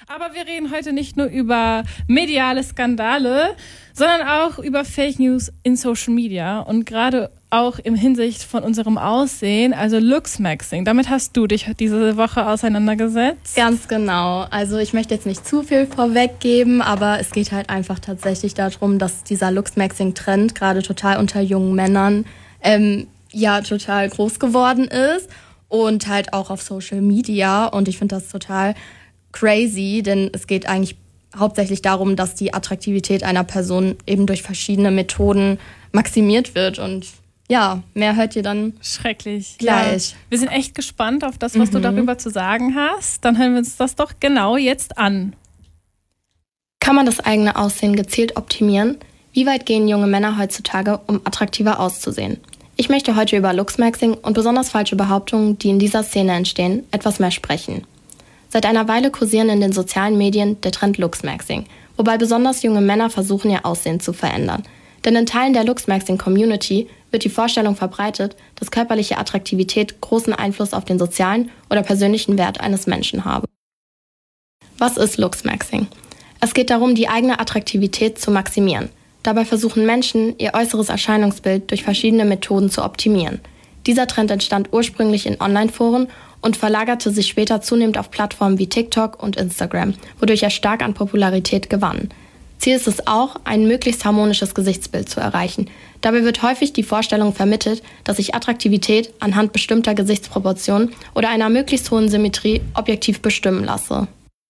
Aber wir reden heute nicht nur über mediale Skandale, sondern auch über Fake News in Social Media und gerade auch in Hinsicht von unserem Aussehen, also Looksmaxing. Damit hast du dich diese Woche auseinandergesetzt? Ganz genau. Also ich möchte jetzt nicht zu viel vorweggeben, aber es geht halt einfach tatsächlich darum, dass dieser Looksmaxing-Trend gerade total unter jungen Männern total groß geworden ist und halt auch auf Social Media. Und ich finde das total crazy, denn es geht eigentlich hauptsächlich darum, dass die Attraktivität einer Person eben durch verschiedene Methoden maximiert wird. Und ja, mehr hört ihr dann schrecklich gleich. Ja. Wir sind echt gespannt auf das, was du darüber zu sagen hast. Dann hören wir uns das doch genau jetzt an. Kann man das eigene Aussehen gezielt optimieren? Wie weit gehen junge Männer heutzutage, um attraktiver auszusehen? Ich möchte heute über Looksmaxing und besonders falsche Behauptungen, die in dieser Szene entstehen, etwas mehr sprechen. Seit einer Weile kursieren in den sozialen Medien der Trend Looksmaxing, wobei besonders junge Männer versuchen, ihr Aussehen zu verändern. Denn in Teilen der Looksmaxing-Community wird die Vorstellung verbreitet, dass körperliche Attraktivität großen Einfluss auf den sozialen oder persönlichen Wert eines Menschen habe. Was ist Looksmaxing? Es geht darum, die eigene Attraktivität zu maximieren. Dabei versuchen Menschen, ihr äußeres Erscheinungsbild durch verschiedene Methoden zu optimieren. Dieser Trend entstand ursprünglich in Online-Foren und verlagerte sich später zunehmend auf Plattformen wie TikTok und Instagram, wodurch er stark an Popularität gewann. Ziel ist es auch, ein möglichst harmonisches Gesichtsbild zu erreichen. Dabei wird häufig die Vorstellung vermittelt, dass sich Attraktivität anhand bestimmter Gesichtsproportionen oder einer möglichst hohen Symmetrie objektiv bestimmen lasse.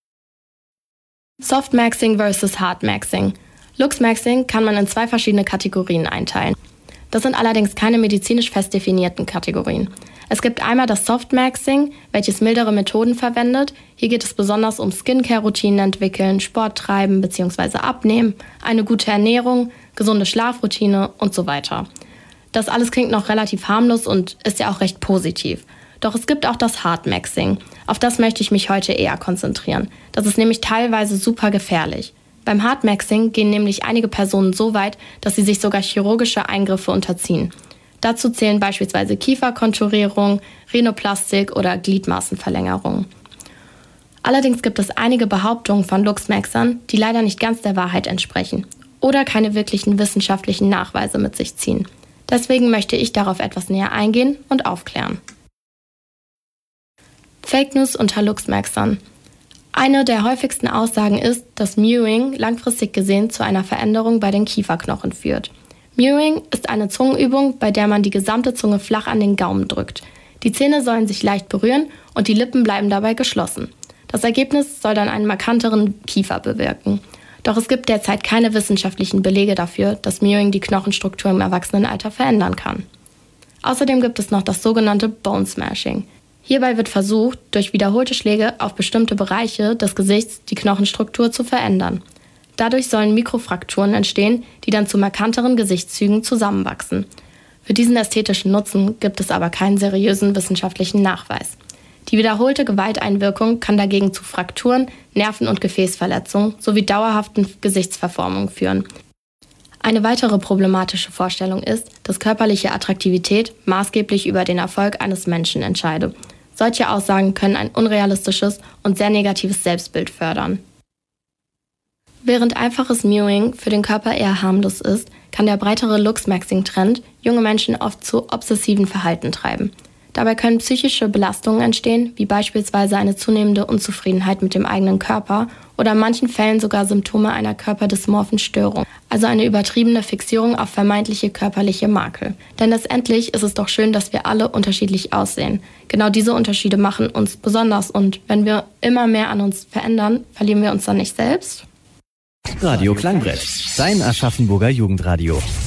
Softmaxing versus Hardmaxing. Looksmaxing kann man in 2 verschiedene Kategorien einteilen. Das sind allerdings keine medizinisch fest definierten Kategorien. Es gibt einmal das Softmaxing, welches mildere Methoden verwendet. Hier geht es besonders um Skincare-Routinen entwickeln, Sport treiben bzw. abnehmen, eine gute Ernährung, gesunde Schlafroutine und so weiter. Das alles klingt noch relativ harmlos und ist ja auch recht positiv. Doch es gibt auch das Hardmaxing. Auf das möchte ich mich heute eher konzentrieren. Das ist nämlich teilweise super gefährlich. Beim Hardmaxing gehen nämlich einige Personen so weit, dass sie sich sogar chirurgische Eingriffe unterziehen. Dazu zählen beispielsweise Kieferkonturierung, Rhinoplastik oder Gliedmaßenverlängerung. Allerdings gibt es einige Behauptungen von Looksmaxern, die leider nicht ganz der Wahrheit entsprechen oder keine wirklichen wissenschaftlichen Nachweise mit sich ziehen. Deswegen möchte ich darauf etwas näher eingehen und aufklären. Fake News unter Looksmaxern. Eine der häufigsten Aussagen ist, dass Mewing langfristig gesehen zu einer Veränderung bei den Kieferknochen führt. Mewing ist eine Zungenübung, bei der man die gesamte Zunge flach an den Gaumen drückt. Die Zähne sollen sich leicht berühren und die Lippen bleiben dabei geschlossen. Das Ergebnis soll dann einen markanteren Kiefer bewirken. Doch es gibt derzeit keine wissenschaftlichen Belege dafür, dass Mewing die Knochenstruktur im Erwachsenenalter verändern kann. Außerdem gibt es noch das sogenannte Bone Smashing. Hierbei wird versucht, durch wiederholte Schläge auf bestimmte Bereiche des Gesichts die Knochenstruktur zu verändern. Dadurch sollen Mikrofrakturen entstehen, die dann zu markanteren Gesichtszügen zusammenwachsen. Für diesen ästhetischen Nutzen gibt es aber keinen seriösen wissenschaftlichen Nachweis. Die wiederholte Gewalteinwirkung kann dagegen zu Frakturen, Nerven- und Gefäßverletzungen sowie dauerhaften Gesichtsverformungen führen. Eine weitere problematische Vorstellung ist, dass körperliche Attraktivität maßgeblich über den Erfolg eines Menschen entscheide. Solche Aussagen können ein unrealistisches und sehr negatives Selbstbild fördern. Während einfaches Mewing für den Körper eher harmlos ist, kann der breitere Looksmaxing-Trend junge Menschen oft zu obsessiven Verhalten treiben. Dabei können psychische Belastungen entstehen, wie beispielsweise eine zunehmende Unzufriedenheit mit dem eigenen Körper oder in manchen Fällen sogar Symptome einer körperdysmorphen Störung, also eine übertriebene Fixierung auf vermeintliche körperliche Makel. Denn letztendlich ist es doch schön, dass wir alle unterschiedlich aussehen. Genau diese Unterschiede machen uns besonders und wenn wir immer mehr an uns verändern, verlieren wir uns dann nicht selbst? Radio Klangbrett, dein Aschaffenburger Jugendradio.